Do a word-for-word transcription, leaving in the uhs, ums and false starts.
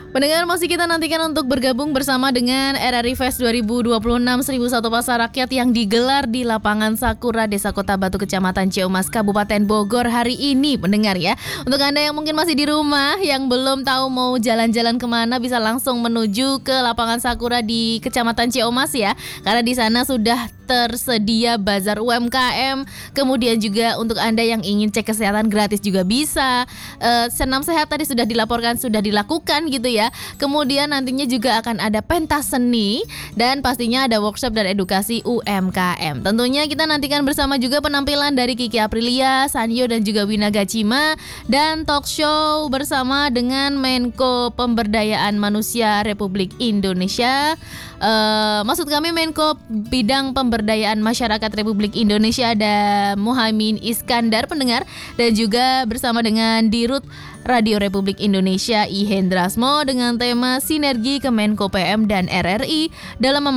Pendengar, masih kita nantikan untuk bergabung bersama dengan R R I Fest dua ribu dua puluh enam seribu satu Pasar Rakyat yang digelar di lapangan Sakura, Desa Kota Batu, Kecamatan Ciamas, Kabupaten Bogor hari ini, pendengar ya. Untuk Anda yang mungkin masih di rumah, yang belum tahu mau jalan-jalan kemana, bisa langsung menuju ke lapangan Sakura di Kecamatan Ciamas ya. Karena di sana sudah tersedia bazar U M K M, kemudian juga untuk Anda yang ingin cek kesehatan gratis juga bisa. E, senam sehat tadi sudah dilaporkan, sudah dilakukan gitu ya. Kemudian nantinya juga akan ada pentas seni dan pastinya ada workshop dan edukasi U M K M. Tentunya kita nantikan bersama juga penampilan dari Kiki Aprilia, Sanyo dan juga Wina Gacima, dan talk show bersama dengan Menko Pemberdayaan Manusia Republik Indonesia. Uh, maksud kami Menko Bidang Pemberdayaan Masyarakat Republik Indonesia, ada Muhaimin Iskandar, pendengar, dan juga bersama dengan Dirut Radio Republik Indonesia I Hendrasmo dengan tema Sinergi Kemenko P M dan R R I dalam